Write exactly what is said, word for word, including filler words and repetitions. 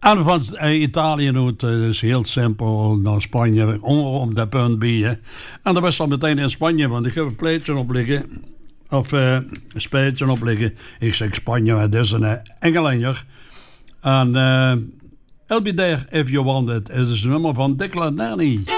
En van uh, Italië doet het is heel simpel naar Spanje, onder op dat punt bieden. En dan was al meteen in Spanje, want ik heb een pleetje op liggen. Of uh, een speeltje op liggen. Ik zeg Spanje, het is een uh, Engelander. En uh, I'll be there if you want it. Het is een nummer van Dick Nerney.